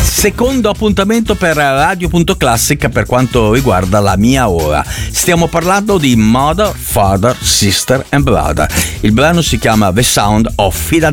Secondo appuntamento per Radio.Classic per quanto riguarda la mia ora. Stiamo parlando di Mother, Father, Sister and Brother. Il brano si chiama The Sound of Philadelphia.